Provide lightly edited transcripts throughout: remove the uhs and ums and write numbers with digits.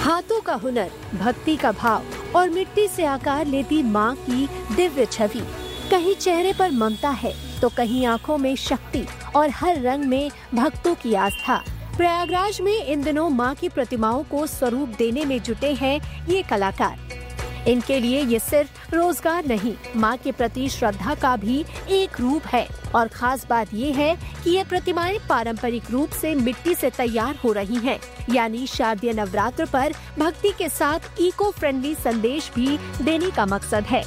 हाथों का हुनर, भक्ति का भाव और मिट्टी से आकार लेती माँ की दिव्य छवि। कहीं चेहरे पर ममता है तो कहीं आंखों में शक्ति और हर रंग में भक्तों की आस्था। प्रयागराज में इन दिनों माँ की प्रतिमाओं को स्वरूप देने में जुटे हैं ये कलाकार। इनके लिए ये सिर्फ रोजगार नहीं, माँ के प्रति श्रद्धा का भी एक रूप है। और खास बात ये है कि ये प्रतिमाएं पारंपरिक रूप से मिट्टी से तैयार हो रही हैं, यानी शारदीय नवरात्र पर भक्ति के साथ इको फ्रेंडली संदेश भी देने का मकसद है।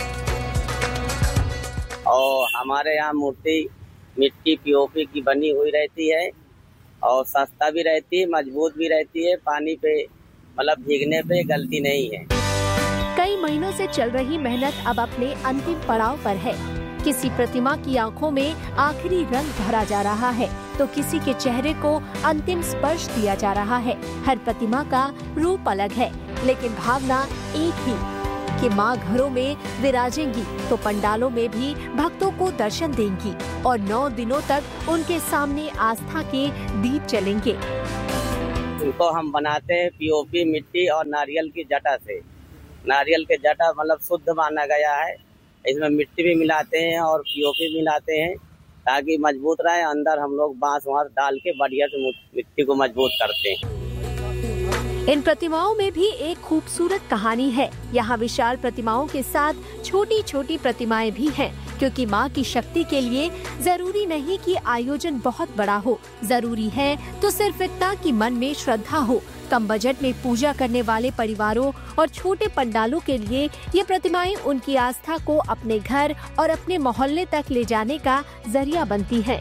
और हमारे यहाँ मूर्ति मिट्टी पीओपी की बनी हुई रहती है और सस्ता भी रहती है, मजबूत भी रहती है, पानी पे मतलब भीगने पे गलती नहीं है। कई महीनों से चल रही मेहनत अब अपने अंतिम पड़ाव पर है। किसी प्रतिमा की आंखों में आखिरी रंग भरा जा रहा है तो किसी के चेहरे को अंतिम स्पर्श दिया जा रहा है। हर प्रतिमा का रूप अलग है, लेकिन भावना एक ही कि माँ घरों में विराजेंगी तो पंडालों में भी भक्तों को दर्शन देंगी और 9 दिनों तक उनके सामने आस्था के दीप जलेंगे। इनको हम बनाते हैं पीओपी मिट्टी और नारियल की जटा से। नारियल के जटा मतलब शुद्ध माना गया है। इसमें मिट्टी भी मिलाते हैं और पीओपी मिलाते हैं ताकि मजबूत रहे। अंदर हम लोग बांस डाल के बढ़िया से मिट्टी को मजबूत करते हैं। इन प्रतिमाओं में भी एक खूबसूरत कहानी है। यहाँ विशाल प्रतिमाओं के साथ छोटी छोटी प्रतिमाएं भी हैं, क्योंकि माँ की शक्ति के लिए जरूरी नहीं कि आयोजन बहुत बड़ा हो, जरूरी है तो सिर्फ इतना कि मन में श्रद्धा हो। कम बजट में पूजा करने वाले परिवारों और छोटे पंडालों के लिए ये प्रतिमाएं उनकी आस्था को अपने घर और अपने मोहल्ले तक ले जाने का जरिया बनती हैं।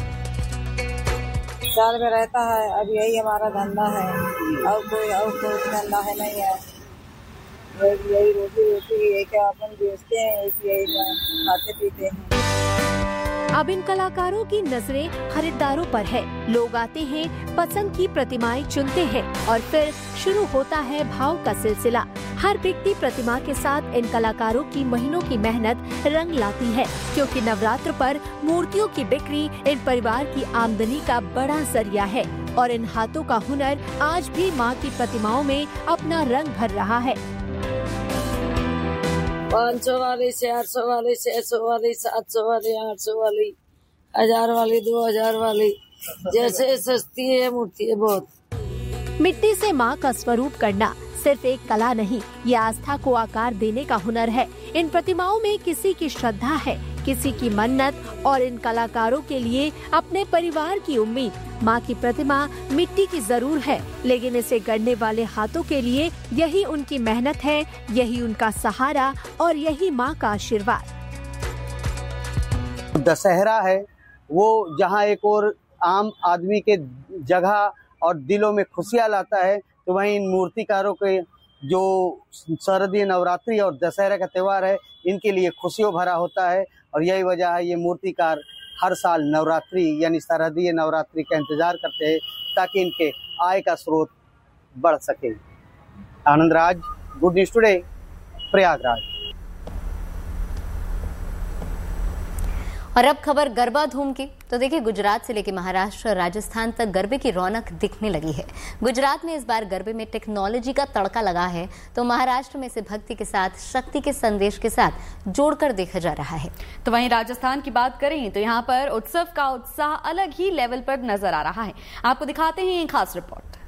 साल में रहता है, अब यही हमारा धंधा है और कोई धंधा है नहीं है। यही रोटी यही क्या अपन बेचते हैं, यही खाते पीते हैं। अब इन कलाकारों की नजरें खरीदारों पर है। लोग आते हैं, पसंद की प्रतिमाएं चुनते हैं और फिर शुरू होता है भाव का सिलसिला। हर बिकती प्रतिमा के साथ इन कलाकारों की महीनों की मेहनत रंग लाती है, क्योंकि नवरात्र पर मूर्तियों की बिक्री इन परिवार की आमदनी का बड़ा जरिया है और इन हाथों का हुनर आज भी माँ की प्रतिमाओं में अपना रंग भर रहा है। 500 वाली, 400 वाली, 600 वाली, 700 वाली, 800 वाली, 1000 वाली, 2000 वाली, जैसे सस्ती है मूर्ति है बहुत। मिट्टी से माँ का स्वरूप करना सिर्फ एक कला नहीं, ये आस्था को आकार देने का हुनर है। इन प्रतिमाओं में किसी की श्रद्धा है, किसी की मन्नत और इन कलाकारों के लिए अपने परिवार की उम्मीद। माँ की प्रतिमा मिट्टी की जरूर है, लेकिन इसे गढ़ने वाले हाथों के लिए यही उनकी मेहनत है, यही उनका सहारा और यही माँ का आशीर्वाद। दशहरा है वो जहाँ एक और आम आदमी के जगह और दिलों में खुशियाँ लाता है, तो वहीं इन मूर्तिकारों के जो शारदीय नवरात्रि और दशहरा का त्यौहार है, इनके लिए खुशियों भरा होता है। और यही वजह है ये मूर्तिकार हर साल नवरात्रि यानी शारदीय नवरात्रि का इंतजार करते हैं ताकि इनके आय का स्रोत बढ़ सके। Anand Raj, good news today, Prayagraj. और अब खबर गरबा धूम की। तो देखिए, गुजरात से लेकर महाराष्ट्र और राजस्थान तक गरबे की रौनक दिखने लगी है। गुजरात में इस बार गरबे में टेक्नोलॉजी का तड़का लगा है, तो महाराष्ट्र में इसे भक्ति के साथ शक्ति के संदेश के साथ जोड़कर देखा जा रहा है। तो वहीं राजस्थान की बात करें तो यहाँ पर उत्सव का उत्साह अलग ही लेवल पर नजर आ रहा है। आपको दिखाते हैं एक खास रिपोर्ट।